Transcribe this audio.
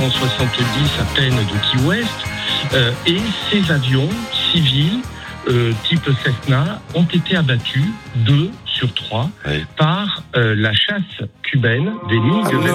70 à peine de Key West, et ces avions civils type Cessna ont été abattus, 2 sur 3, par la chasse cubaine des MiG.